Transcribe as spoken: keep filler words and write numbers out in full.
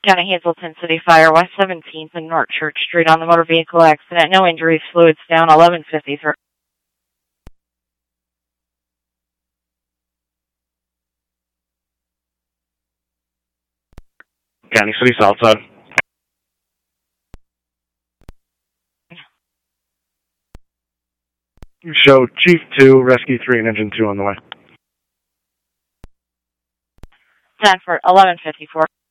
County Hazelton City Fire, West seventeenth and North Church Street on the motor vehicle accident. No injuries, fluids down, eleven fifty-three. County City Southside. Show Chief two, Rescue three, and Engine two on the way. Sanford, eleven fifty-four.